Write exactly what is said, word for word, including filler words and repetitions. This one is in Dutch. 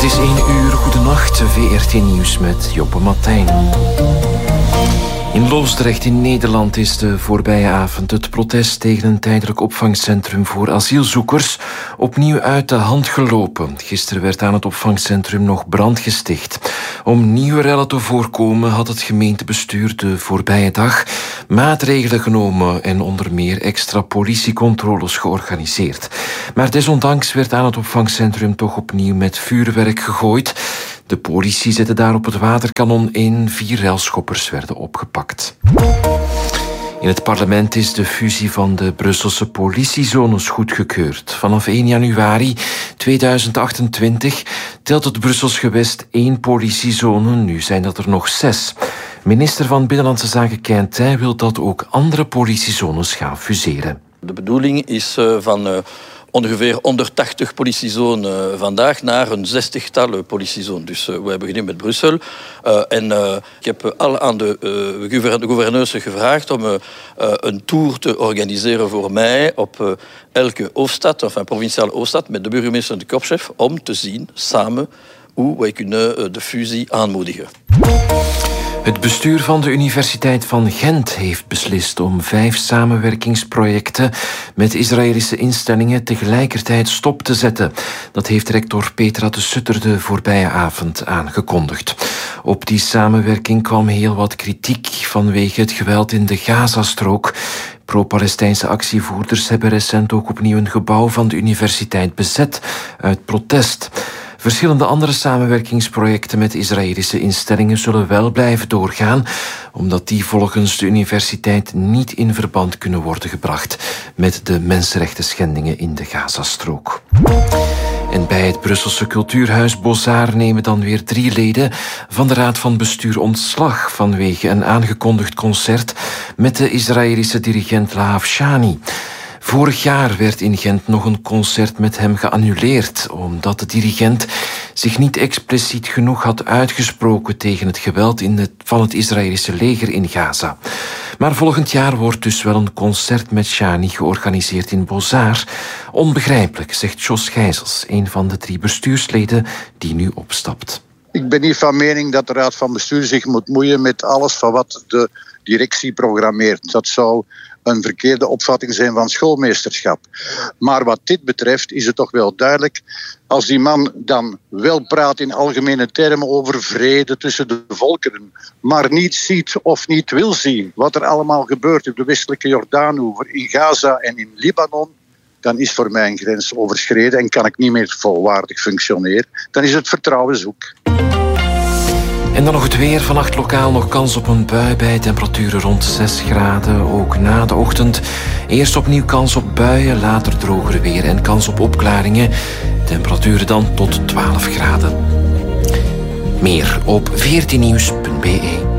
is één uur. Goedenacht, V R T Nieuws met Joppe Martijn. In Loosdrecht in Nederland is de voorbije avond het protest tegen een tijdelijk opvangcentrum voor asielzoekers opnieuw uit de hand gelopen. Gisteren werd aan het opvangcentrum nog brand gesticht. Om nieuwe rellen te voorkomen had het gemeentebestuur de voorbije dag maatregelen genomen en onder meer extra politiecontroles georganiseerd. Maar desondanks werd aan het opvangcentrum toch opnieuw met vuurwerk gegooid. De politie zette daarop het waterkanon in. Vier relschoppers werden opgepakt. In het parlement is de fusie van de Brusselse politiezones goedgekeurd. Vanaf één januari tweeduizend achtentwintig telt het Brussels gewest één politiezone. Nu zijn dat er nog zes. Minister van Binnenlandse Zaken Quintin wil dat ook andere politiezones gaan fuseren. De bedoeling is van uh, ongeveer honderdtachtig politiezones vandaag naar een zestigtal politiezones. Dus uh, we hebben beginnen met Brussel. Uh, en uh, ik heb al aan de, uh, de gouverneurs gevraagd om uh, een tour te organiseren voor mij op uh, elke hoofdstad, of een provinciale hoofdstad, met de burgemeester en de korpschef, om te zien samen hoe wij kunnen uh, de fusie aanmoedigen. Het bestuur van de Universiteit van Gent heeft beslist om vijf samenwerkingsprojecten met Israëlische instellingen tegelijkertijd stop te zetten. Dat heeft rector Petra de Sutter de voorbije avond aangekondigd. Op die samenwerking kwam heel wat kritiek vanwege het geweld in de Gazastrook. Pro-Palestijnse actievoerders hebben recent ook opnieuw een gebouw van de universiteit bezet uit protest. Verschillende andere samenwerkingsprojecten met Israëlische instellingen zullen wel blijven doorgaan, omdat die volgens de universiteit niet in verband kunnen worden gebracht met de mensenrechten schendingen in de Gazastrook. En bij het Brusselse cultuurhuis Bozar nemen dan weer drie leden van de Raad van Bestuur ontslag vanwege een aangekondigd concert met de Israëlische dirigent Lahav Shani. Vorig jaar werd in Gent nog een concert met hem geannuleerd, omdat de dirigent zich niet expliciet genoeg had uitgesproken tegen het geweld in het, van het Israëlische leger in Gaza. Maar volgend jaar wordt dus wel een concert met Shani georganiseerd in Bozar. Onbegrijpelijk, zegt Jos Gijzels, een van de drie bestuursleden die nu opstapt. Ik ben niet van mening dat de Raad van Bestuur zich moet moeien met alles van wat de directie programmeert. Dat zou een verkeerde opvatting zijn van schoolmeesterschap. Maar wat dit betreft is het toch wel duidelijk, als die man dan wel praat in algemene termen over vrede tussen de volkeren, maar niet ziet of niet wil zien wat er allemaal gebeurt op de westelijke Jordaanoever, in Gaza en in Libanon, dan is voor mij een grens overschreden en kan ik niet meer volwaardig functioneren. Dan is het vertrouwen zoek. En dan nog het weer. Vannacht lokaal nog kans op een bui bij temperaturen rond zes graden. Ook na de ochtend eerst opnieuw kans op buien, later droger weer en kans op opklaringen. Temperaturen dan tot twaalf graden. Meer op v r t nieuws punt b e.